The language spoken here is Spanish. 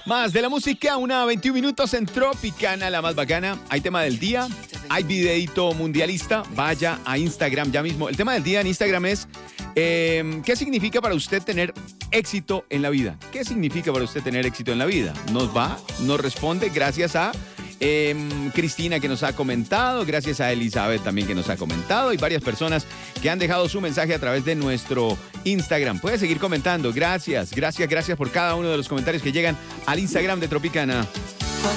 Más de la música, 1:21 minutos en Tropicana, la más bacana. Hay tema del día, hay videíto mundialista. Vaya a Instagram ya mismo. El tema del día en Instagram es ¿qué significa para usted tener éxito en la vida? ¿Qué significa para usted tener éxito en la vida? Nos responde gracias a Cristina, que nos ha comentado, gracias a Elizabeth también, que nos ha comentado, y varias personas que han dejado su mensaje a través de nuestro Instagram. Puede seguir comentando. Gracias por cada uno de los comentarios que llegan al Instagram de Tropicana.